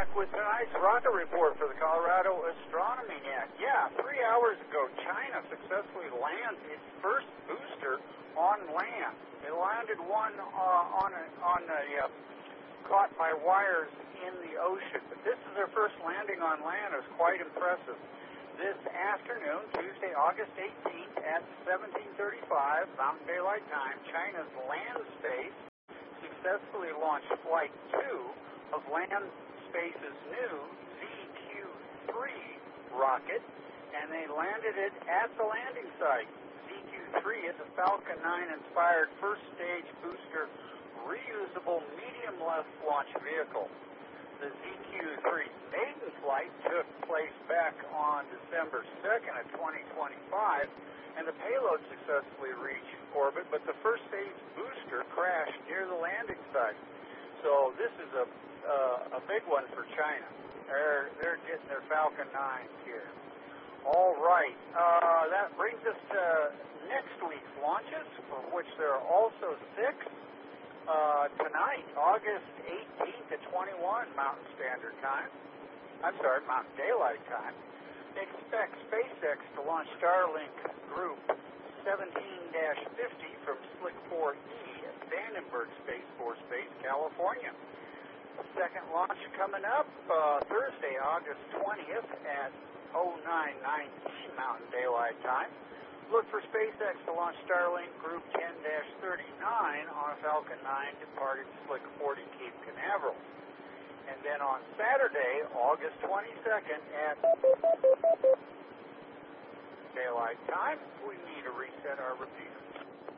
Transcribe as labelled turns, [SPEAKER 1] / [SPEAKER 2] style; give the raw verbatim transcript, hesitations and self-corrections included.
[SPEAKER 1] back with tonight's rocket report for the Colorado Astronomy Net. Yeah, three hours ago, China successfully landed its first booster on land. They landed one uh, on a, on a uh, caught by wires in the ocean. But this is their first landing on land. It was quite impressive. This afternoon, Tuesday, August eighteenth at seventeen thirty-five Mountain Daylight Time, China's land space successfully launched Flight two of Land Space's new Z Q three rocket, and they landed it at the landing site. Z Q three is a Falcon nine inspired first stage booster reusable medium-lift launch vehicle. The Z Q three maiden flight took place back on December second of twenty twenty-five, and the payload successfully reached orbit, but the first stage booster crashed near the landing site. So this is a uh, a big one for China. They're, they're getting their Falcon nine here. All right, uh, that brings us to next week's launches, for which there are also six. Uh, tonight, August eighteenth at twenty-one Mountain Standard Time. I'm sorry, Mountain Daylight Time. They expect SpaceX to launch Starlink Group seventeen fifty from Slick four E at Vandenberg Space Force Base, California. The second launch coming up uh, Thursday, August twentieth at oh nine nineteen Mountain Daylight Time. Look for SpaceX to launch Starlink Group ten thirty-nine on a Falcon nine departing Slick forty Cape Canaveral. And then on Saturday, August twenty-second at daylight time, we need to reset our repeater.